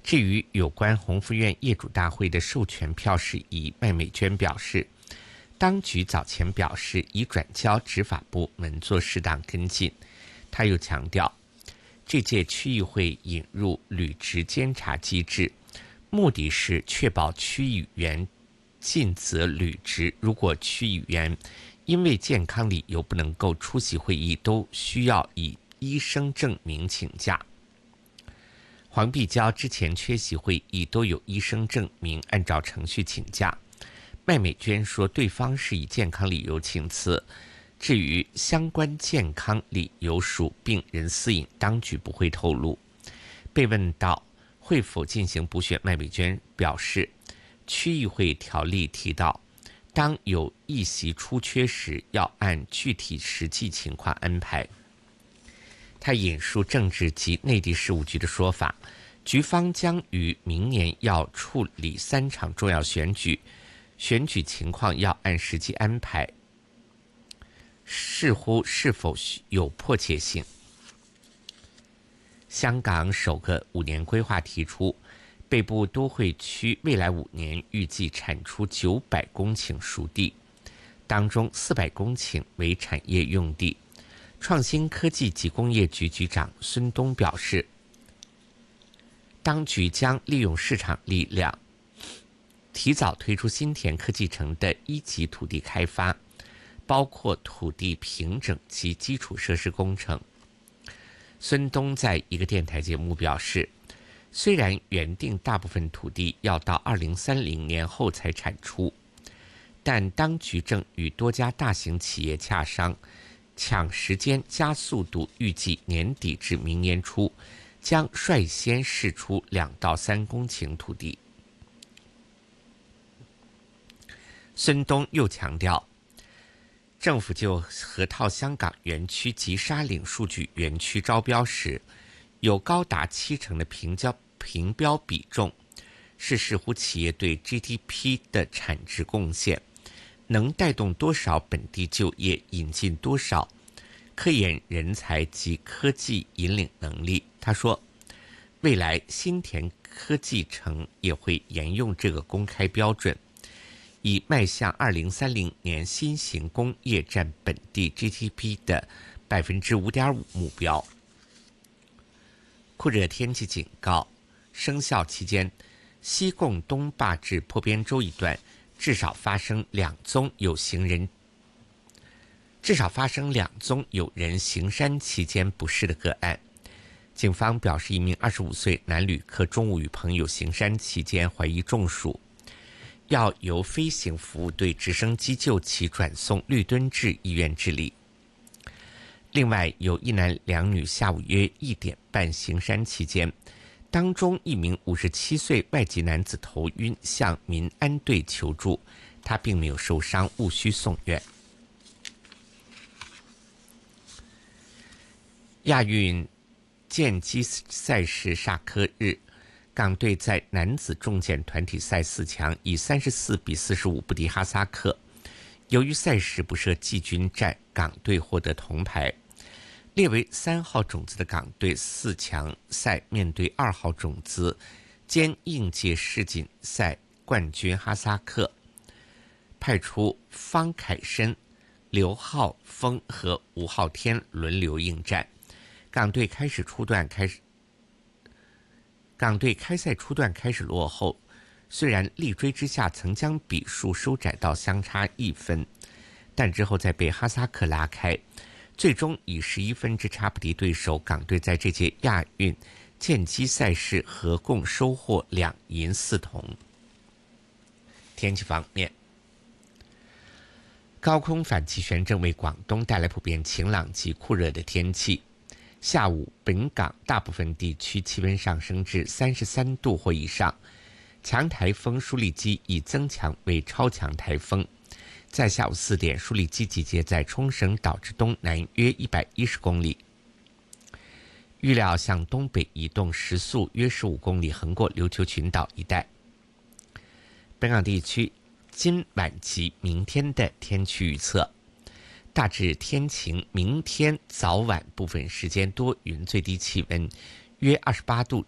至于有关鸿福苑业主大会的授权票事宜，麦美娟表示，当局早前表示已转交执法部门做适当跟进。他又强调，这届区议会引入履职监察机制，目的是确保区议员尽责履职，如果区议员因为健康理由不能够出席会议，都需要以医生证明请假。黄碧娇之前缺席会议都有医生证明，按照程序请假。麦美娟说，对方是以健康理由请辞，至于相关健康理由属病人私隐，当局不会透露。被问到会否进行补选，麦美娟表示，区议会条例提到，当有议席出缺时，要按具体实际情况安排。他引述政治及内地事务局的说法，局方将于明年要处理3场重要选举，选举情况要按实际安排，视乎是否有迫切性。香港首个5年规划提出，北部都会区未来5年预计产出900公顷熟地，当中400公顷为产业用地。创新科技及工业局局长孙东表示，当局将利用市场力量，提早推出新田科技城的1级土地开发，包括土地平整及基础设施工程。孙东在一个电台节目表示，虽然原定大部分土地要到2030年后才产出，但当局正与多家大型企业洽商，抢时间加速度，预计年底至明年初将率先释出2到3公顷土地。孙东又强调，政府就河套香港园区及沙岭数据园区招标时，有高达70%的评标比重，是视乎企业对 GDP 的产值贡献，能带动多少本地就业，引进多少科研人才及科技引领能力。他说，未来新田科技城也会沿用这个公开标准，以迈向2030年新型工业占本地 GDP 的 5.5% 目标。酷热天气警告生效期间，西贡东坝至坡边洲一段至少发生2宗有人行山期间不适的个案。警方表示，一名25岁男旅客中午与朋友行山期间怀疑中暑，要由飞行服务队直升机救其转送绿墩治医院治理。另外，有1男2女下午约1点半行山期间，当中一名57岁外籍男子头晕，向民安队求助，他并没有受伤，务需送院。亚运剑击赛事煞科日，港队在男子重剑团体赛4强以34-45不敌哈萨克。由于赛事不设季军战，港队获得铜牌。列为3号种子的港队4强赛面对2号种子兼应届世锦赛冠军哈萨克，派出方凯申、刘浩峰和吴昊天轮流应战。港队开赛初段开始落后，虽然力追之下曾将比数收窄到相差1分，但之后再被哈萨克拉开，最终以11分之差不敌对手。港队在这届亚运剑击赛事合共收获2银4铜。天气方面，高空反气旋正为广东带来普遍晴朗及酷热的天气。下午，本港大部分地区气温上升至33度或以上，强台风舒力基已增强为超强台风。在下午4点，舒力基集结在冲绳岛之东南约110公里，预料向东北移动，时速约15公里，横过琉球群岛一带。本港地区今晚及明天的天气预测：大致天晴，明天早晚部分时间多云，最低气温约28度